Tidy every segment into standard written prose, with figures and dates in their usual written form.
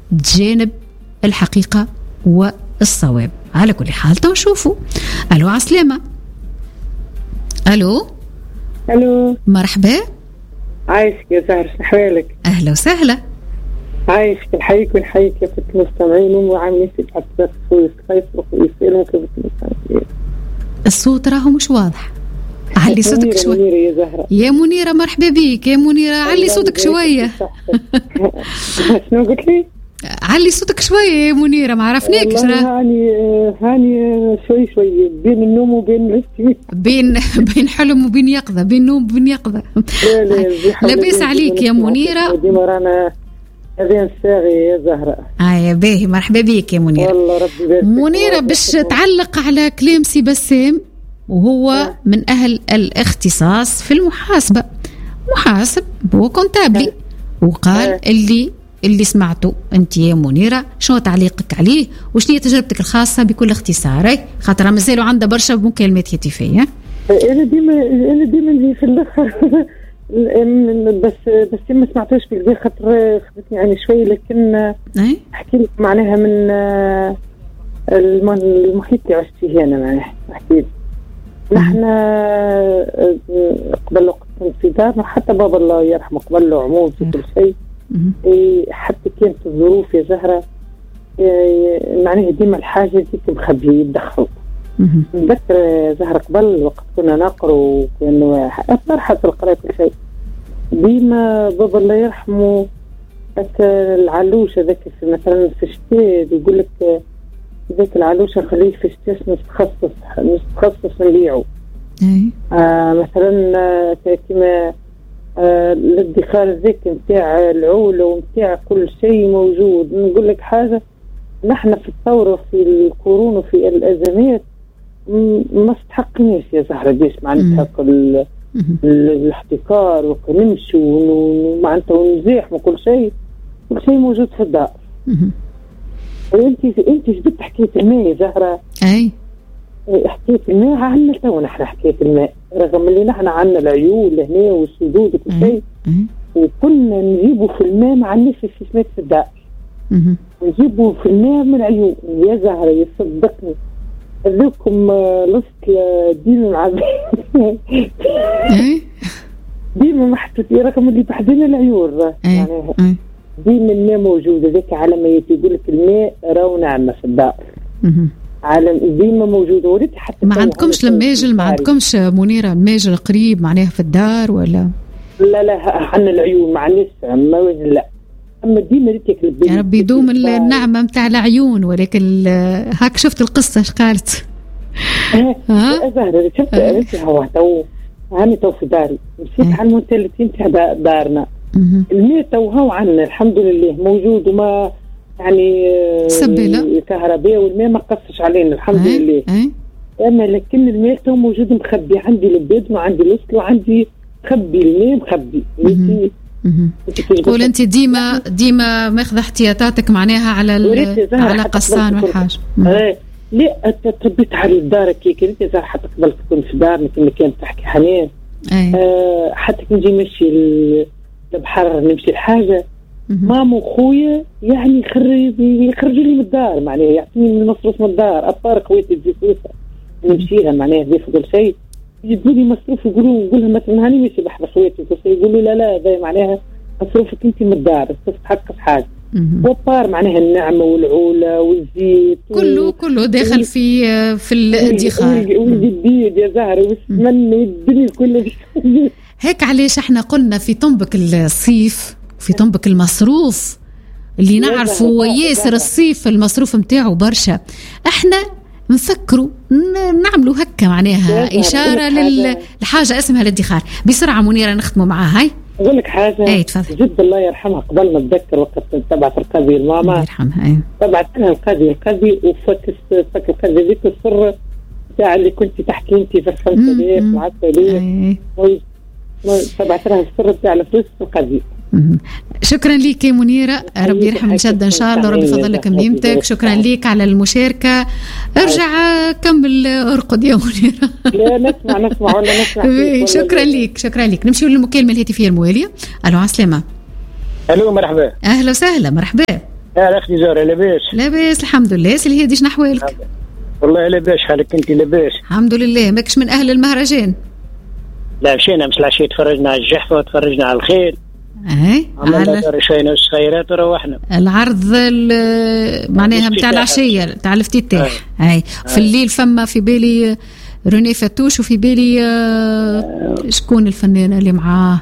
تجانب الحقيقة والصواب. على كل حال تنشوفوا. ألو عسلامة. ألو مرحبا. عايشك يا زهر، شحوالك؟ أهلا وسهلا. عايشك، نحييك ونحييك يا ست المستمعين وعاملين في الأسباب ويسألون كيف المستمعين. الصوت راهو مش واضح. علي صوتك شوية. منيرة يا زهرة. يا منيرة مرحبا بيك يا منيرة، علي صوتك شوية. شنو قلت لي؟ علي صوتك شوية يا منيرة، ما عرفناك. هاني شوي بين النوم وبين العشي، بين حلم وبين يقظة، بين نوم وبين يقظة. لاباس عليك يا منيرة؟ ديما رانا أذان الساغي يا زهرة. يا باهي مرحبا بيك يا منيرة. والله ربي يبارك. منيرة باش تعلق على كلام سي بسام، وهو من أهل الاختصاص في المحاسبة، محاسب هو كونتابلي، وقال اللي سمعته أنت يا منيرة. شنو تعليقك عليه وشنو هي تجربتك الخاصة بكل اختصار؟ خاطر مازالوا عنده برشا مكالمات هاتفية. أنا ديما في الآخر بس ما سمعتوش في خاطر خدتني يعني شوي، لكن أحكي لك معناها من المحيط اللي عشت فيه أنا. معناها أحكي لك نحن قبل وقت في دارنا، حتى بابا الله يرحمه قبل له عموم في كل شيء. حتى كانت الظروف يا زهرة معناها ديما الحاجة ديك مخبيه يدخل. نذكر زهرة قبل وقت كنا نقرأ وكانوا فرحة القراءة كل شيء، ديما بابا الله يرحمه العلوشة ذاك مثلا في الشتاء يقول لك ذاك العلوشة خليه في الشتاء نتخصص نبيعه. مثلا كما الادخار ذاك نتاع العولة ونتاع كل شيء موجود. نقول لك حاجة، نحن في الثورة في الكورونا وفي الأزمات ما استحقناش يا زهرة باش معناتها الاحتكار ونمشي ومعناتها ونزيح وكل شيء موجود في الدار. انت جبت حكاية الماء يا زهرة. حكاية الماء عنا تو نحن حكاية الماء، رغم اللي نحن عنا العيون هنا والسدود وكل شيء، وكنا نجيبوا في الماء مع الناس في سمات في الدار، نجيبوا في الماء من العيون يا زهرة. يصدقني هذوكم لصق ديما مع ديما محطوط رقم اللي بحدنا العيون يعني ديما الماء موجود. ذاك على ما يقول لك الماء راهو نعمة في الدار، عالم ديما موجود. وريت حتى ما عندكمش الماجل، ما عندكمش منيرة الماجل قريب معناها في الدار ولا؟ لا عنا العيون مع الناس ما وين لا، اما ديما ريتك يا ربي يدوم النعمة متاع العيون. ولكن هاك شفت القصة اش قالت؟ زهرة شفت انت هو هاني تو في داري مشيت على المنتاليتين تاع دارنا. الماء تو هو عنا الحمد لله موجود، وما يعني الكهرباء والماء ما قصش علينا الحمد لله. اما لكن الماء تو موجود مخبي عندي البيض وعندي الوصل وعندي مخبي الماء مخبي. تقول انت ديما ماخذه احتياطاتك معناها على قصان والحاجه. لا تربيت على دارك كيك انت زار حتى قبل تكون في دارنا كما كانت تحكي حنان. حتى كي نجي نمشي البحر نمشي الحاجه ماما وخويا يعني يخرجوا لي من الدار، معناها يعطيني من المصروف من الدار. ابار خواتي تجي فلوسها نمشيها معناها بياخذوا شيء يجيبوا لي مصروف نقول لهم مثلا هاني ماشي بحر خواتي يقولوا لا هذا معناها مصروفك انت من الدار تستحق حاجه. وبار معناها النعمه والعوله والزيت كله داخل في الادخار والجديد يا زهره والسمن والدنيا كلها. هيك علاش احنا قلنا في طنبك الصيف في طنبك المصروف اللي نعرفوا ياسر الصيف المصروف متاعه برشا، احنا نفكروا نعملوا هكا معناها إشارة لحاجة اسمها الادخار. بسرعة منيرة نختموا معها. هاي أقول لك حاجة جد الله يرحمها قبل ما أتذكر وقت تبعت القاضي الماما الله يرحمها تبعت لها القاضي وفك القاضي ذيك السر بتاع اللي كنت تحكي انت في 5000 و10000 تبعت لها السر بتاع الفلوس في القاضي. شكرا ليك يا منيرة، ربي يرحم الجد إن شاء الله وربي يفضل لك ميمتك. شكرا ليك على المشاركة. ارجع كمل ارقد يا منيرة. لا نسمع ولا نسمع. شكرا ليك. نمشي للمكالمة الهاتفية الموالية. ألو عسلامة. ألو مرحبا. أهلا وسهلا مرحبا. يا اختي زهره لاباس؟ لاباس الحمد لله. سي الهادي شنو احوالك؟ والله لاباس. حالك انت لاباس؟ الحمد لله. ماكش من اهل المهرجان؟ لا مشينا مش العشيه تفرجنا على الجحفه وتفرجنا على الخيل. عملنا شويه خيرات وروحنا. العرض معناها نتاع العشيه تاع الافتتاح. في الليل فما في بالي روني فتوش وفي بالي شكون الفنانه اللي معاه؟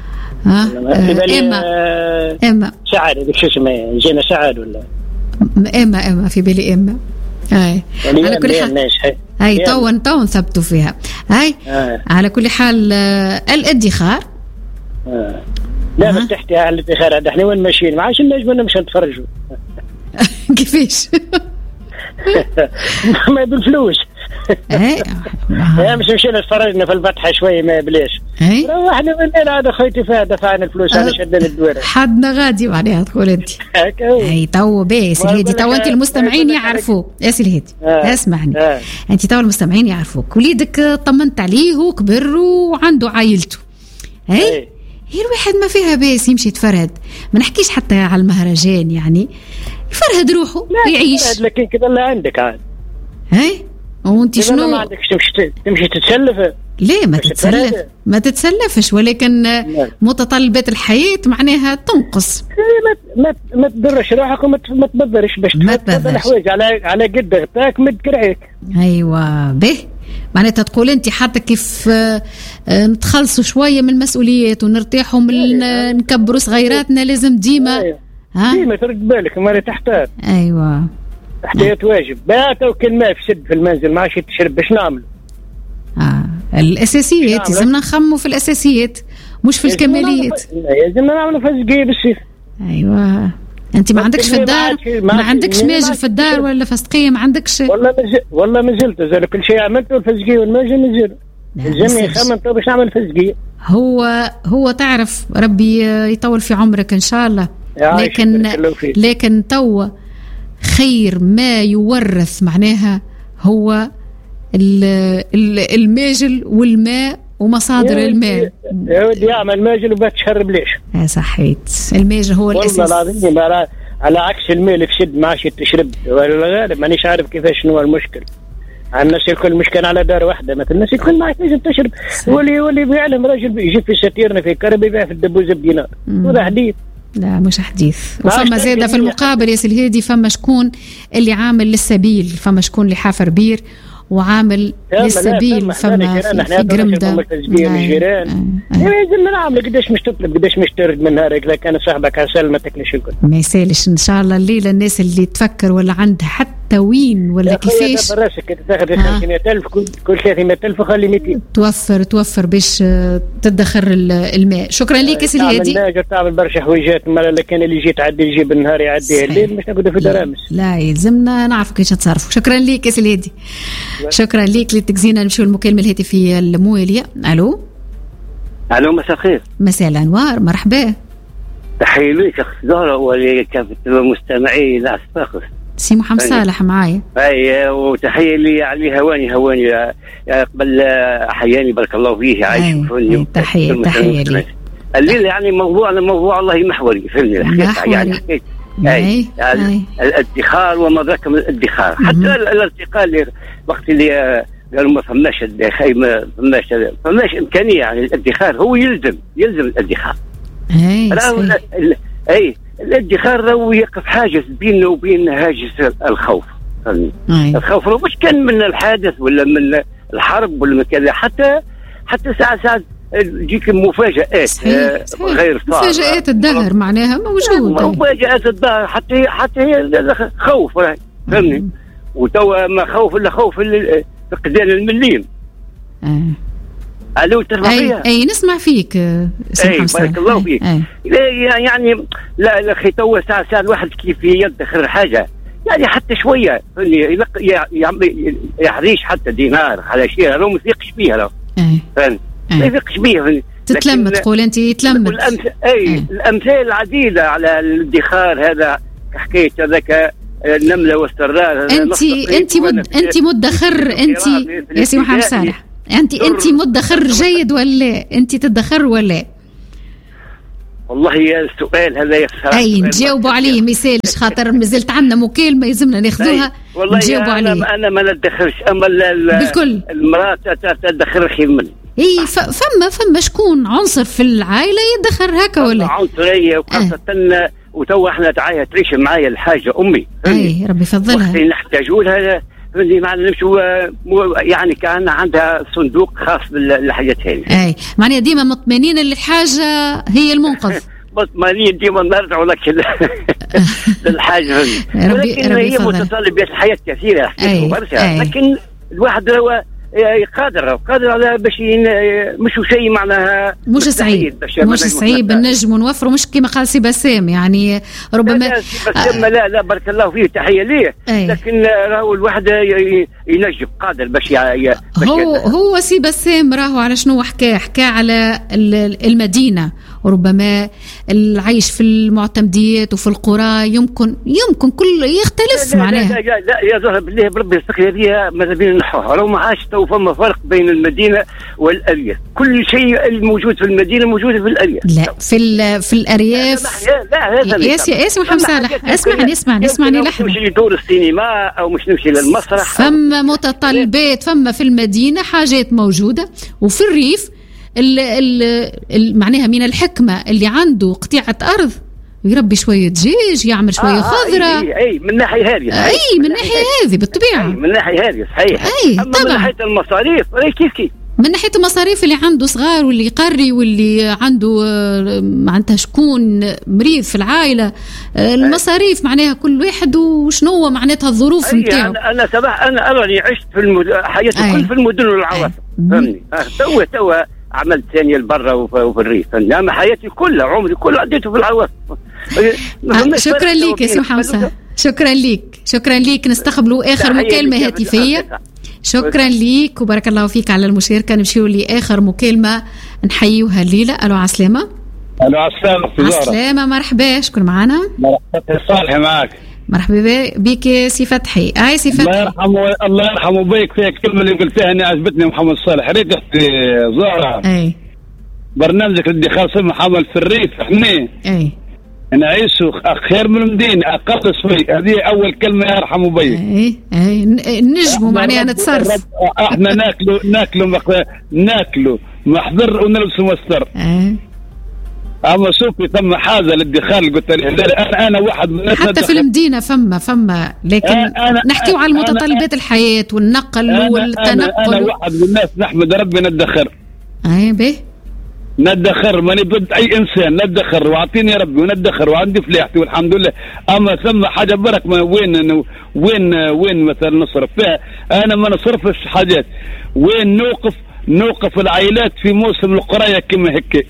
اما سعاد. هذيك شو اسمها؟ جينا سعاد ولا اما في بالي اما. على كل حال تو نثبتوا فيها. على كل حال الادخار. لا بس تحتي على الادخار هذا احنا وين ماشيين؟ ما عادش نجمنا مش نتفرجوا. كيفاش؟ ما بالفلوس. مش مشينا تفرجنا في البطحه شويه ما بلاش. روحنا من هنا هذا خويتي فيها دفعنا الفلوس على شدنا الدويره. حدنا غادي معناها تقول انت. تو باس الهادي. تو انت المستمعين يعرفوك يا سي الهادي. اسمعني. انت تو المستمعين يعرفوك. وليدك طمنت عليه وكبر وعنده عائلته. هي الواحد ما فيها باس يمشي يتفرهد. ما نحكيش حتى على المهرجان يعني يفرهد روحه يعيش. لكن كذا اللي عندك عاد. وانت شنو؟ ما عندكش تمشي تتسلف؟ ليه ما تتسلفش ولكن متطلبات الحياة معناها تنقص. ما تضرش روحك وما تبذرش باش تبذر الحوايج على قد غتاك مد كرعيك. ايوه به معناتها تقول انت حتى كيف نتخلصوا شويه من المسؤوليات ونرتاحوا من نكبروا صغيراتنا لازم ديما ديما ترد بالك ما تحتاج. ايوه تحتاج واجب. بات وكل ما في سد في المنزل ما عادش تشرب باش نعملوا الاساسيات. لازمنا نخموا في الاساسيات مش في الكماليات. لازمنا نعملوا فزقيه بالسيف. ايوه انت ما عندكش في الدار ما عندكش ماجل في الدار ولا فسقيه ما عندكش؟ والله ما زلت زال كل شيء عملته الفزقيه والماجل نزل. الجميع خمن طيب باش نعمل فزقيه. هو تعرف ربي يطول في عمرك ان شاء الله. لكن تو خير ما يورث معناها هو الماجل والماء ومصادر الماء. يا ودي يعمل ماجل وبات تشرب ليش؟ صحيت. الماجل هو الاساس. والله العظيم على عكس الماء اللي في سد ما عادش تشرب. والغالب مانيش عارف كيفاش شنو المشكل. الناس الكل مشكل على دار واحده مثلا. الناس الكل ما عادش تشرب. واللي بيعلم راجل يجيب في ستيرنا في كرب يبيع في الدبوز بدينار. وهذا حديث. لا مش حديث. وفما زيادة في المقابل يا سي الهادي فما شكون اللي عامل للسبيل. فما شكون اللي حافر بير وعامل للسبيل. فما في قرمدة الجيران. لازم نعمل قداش مش تطلب قداش مش ترد من نهارك. إذا كان صاحبك عسل ما تاكلش الكل. ما يسالش ان شاء الله الليلة الناس اللي تفكر ولا عندها حتى وين ولا كيفاش. براسك تاخذ 500,000 كل 300,000 وخلي 200. توفر باش تدخر الماء. شكرا لك يا سي الهادي. تعمل برشا حويجات. لكن اللي جيت تعدي يجيب النهار يعدي الليل مش نقعدوا في درامس. لا يلزمنا نعرفوا كيفاش نتصرفوا. شكرا لك يا سي الهادي. شكرا لك لتكزينا. نمشيو المكالمة الهاتفية الموالية. الو مساء الخير. مساء الانوار. مرحبا. تحية لك اخت زهرة ولكافة المستمعين الاسباق. سي محمد صالح معايا. وتحية لي علي هواني قبل احياني بارك الله فيه عايش فني. تحية لي. الليل يعني موضوع الله محوري فهمني الحقيقة يعني الادخار وما ذاك من الادخار. حتى الارتقاء اللي وقت اللي قالوا ما فماش فماش امكانيه يعني الادخار. هو يلزم الادخار. الادخار هو يقف حاجز بينه وبين هاجس الخوف. الخوف مش كان من الحادث ولا من الحرب ولا من كذا. حتى ساعات تجيك مفاجآت غير صعبة. مفاجآت الدهر معناها موجودة. مفاجآت الدهر حتى هي خوف فهمني. وتوا ما خوف إلا خوف فقدان المليم. ألو تربية. أي نسمع فيك بارك الله فيك. يعني لا أخي توا ساعة الواحد كيف يدخر حاجة يعني حتى شوية يحريش حتى دينار على شيء لو ما يثقش بيها لو فهمت. ما يثقش بيها. تتلم تقول أنت يتلم. الأمثال العديدة على الادخار هذا حكاية هذاك النملة والسرار. أنت مدخر أنت يا سي محمد صالح. أنت مدخر جيد ولا أنت تدخر ولا؟ والله يا السؤال هذا يسهل. اي نجاوبوا عليه ما يسالش، خاطر مازلت عندنا مكالمه يلزمنا ناخذوها. والله نجاوبوا عليه. انا ما ندخرش، اما بالكل المراه تدخر خير مني. اي فما شكون عنصر في العائله يدخر هكا ولا عنصريه وخاصه وتوا احنا تعيش معايا الحاجه امي. اي ربي يفضلها. وقت نحتاجوا لها اللي معنا نمشوا يعني كان عندها صندوق خاص بالحاجات هذه. اي معناها ديما مطمئنين اللي الحاجه هي المنقذ. مطمئنين ديما نرجعوا لك للحاجه هذه. ولكن هي متطلبات الحياه كثيره لكن الواحد هو قادر على باش مش شيء معناها مش صعيب نجم نوفروا، مش كما قال سي بسام يعني ربما لا بارك الله فيه تحيه ليه. لكن راهو الواحد ينجم قادر باش هو سي بسام راهو على شنو حكى على المدينه، وربما العيش في المعتمديات وفي القرى يمكن كل يختلف معناها. لا يا زهر بالله بربي يستقي هذه ماذا بينا نحوها. لو ما عادش تو فما فرق بين المدينه والارياف، كل شيء الموجود في المدينه موجود في الارياف. لا في الارياف يا محمد صالح اسمعني لحظه. مش يدور السينما او مش نمشي للمسرح. فما متطلبات، فما في المدينه حاجات موجوده، وفي الريف معناها من الحكمة اللي عنده قطيعة أرض يربي شوية دجاج، يعمل شوية خضرة. أي من ناحية هذه. من ناحية هذه بالطبيعة. من ناحية هذه صحيح. أما طبعا. من ناحية المصاريف كيف من ناحية المصاريف اللي عنده صغار واللي يقري واللي عنده معناتها شكون مريض في العائلة، المصاريف معناها كل واحد وشنو معناتها الظروف نتاعو. أنا أراني عشت في حياتي كل في المدن والعواصم فهمني. توا عملت ثانية لبرا وفي الريف، أما حياتي كلها عمري كله عديته في العواصم. شكرا ليك يا سي محمد، شكرا ليك نستقبلوا آخر مكالمة هاتفية. شكرا ليك وبارك الله فيك على المشاركة. نمشيو لآخر مكالمة نحيوها الليلة. ألو عسلامة. ألو عسلامة. مرحبا، شكون معنا؟ مرحبا صالح معك. مرحبا بك يا سي فتحي. سي فتحي الله يرحمه بيك. فيك الكلمة اللي قلتها أنا عجبتني محمد صالح. ريت أختي زهرة برنامجك الادخار سمح عمل في الريف احنا نعيشوا خير من المدينة أقل شوي. هذه أول كلمة يرحمه بيك. نجموا معناها نتصرف. احنا ناكلوا محضر ونلبسوا مستر. أما شوفي ثم حاجة للادخار قلت لي أنا واحد من الناس حتى في المدينة فما لكن نحكيو على المتطلبات الحياة والنقل والتنقل. أنا واحد من الناس نحمد ربي ندخر. به ندخر ماني ضد أي إنسان، ندخر وعطيني ربي وندخر وعندي فلاحتي والحمد لله. أما ثم حاجة برك ما وين مثلا نصرف فيها. أنا ما نصرفش حاجات. وين نوقف العائلات في موسم القراية كما هيك.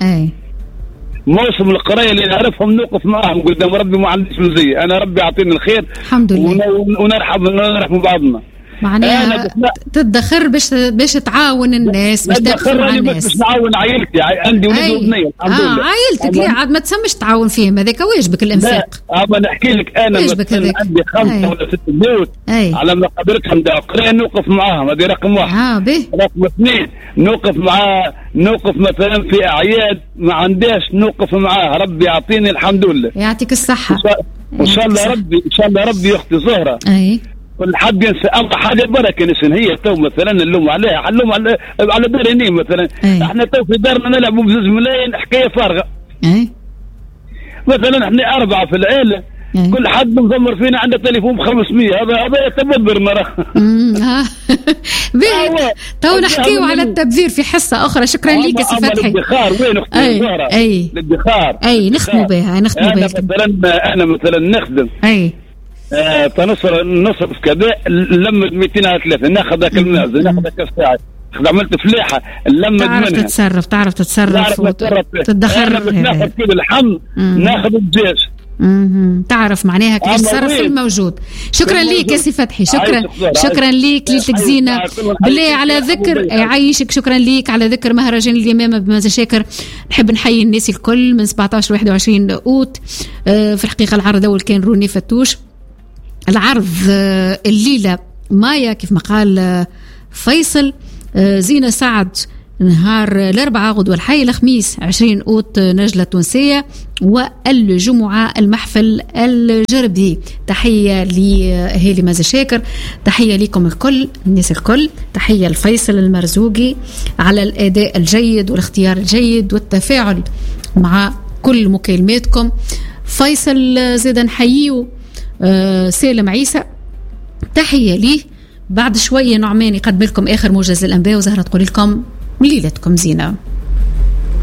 موسم القراية اللي نعرفهم نوقف معهم قدام ربي. ما عنديش مزية، أنا ربي يعطيني الخير الحمد لله ونرحم بعضنا. معناها تدخر باش تعاون الناس، باش تدخر مع الناس. باش نعاون عائلتي، عندي ولد وبنية الحمد لله. عائلتك ليه عاد ما تسمش تعاون فيهم؟ هذاك واجبك الانفاق. أما نحكي لك أنا عندي 5 ولا 6 بيوت على ما قدرتهم قراية نوقف معاهم. هذه رقم 1. رقم 2 نوقف مثلا في أعياد ما عندهاش نوقف معاه. ربي يعطيني الحمد لله. يعطيك الصحة. إن شاء الله ربي أختي زهرة. كل حد ينسى أمر حاجة بركة نسن. هي تو مثلا نلوم عليها على دارين مثلا. احنا تو في دارنا نلعبوا بزوز ملايين حكاية فارغة. مثلا احنا 4 في العيلة. كل حد مضمر فينا عنده تليفون ب500. هذا يتبذر مرة. تو نحكيو على التبذير في حصة أخرى. شكرا لك يا سي فتحي. الادخار وين أختي زهرة؟ الادخار نخدموا بها. أنا مثلا نخدم نصرف كذا لمد 200 على 3 ناخذ ذاك الماء ناخذ ذاك الساعة. عملت فليحة لمد منها. تعرف تتصرف وتدخر. ناخذ كل الحم ناخذ الدجاج. تعرف معناها كيف تصرف في الموجود. شكرا ليك يا سي فتحي. شكرا ليك ليلتك زينة بالله على ذكر يعيشك. شكرا ليك على ذكر مهرجان اليمامة بمزا شاكر. نحب نحيي الناس الكل من 17 21 أوت. في الحقيقة العرض أول كان روني فتوش. العرض الليلة مايا كيف ما قال فيصل، زينة سعد نهار الأربعاء غدوة الحي، الخميس 20 أوت نجلة تونسية، والجمعة المحفل الجربي. تحية لهيلي مازا شاكر، تحية لكم الكل الناس الكل، تحية لفيصل المرزوقي على الأداء الجيد والاختيار الجيد والتفاعل مع كل مكالماتكم. فيصل زيد نحييه. سالم عيسى تحية ليه. بعد شوية نعمان يقدم لكم آخر موجز الأنباء، وزهرة تقول لكم ليلتكم زينة.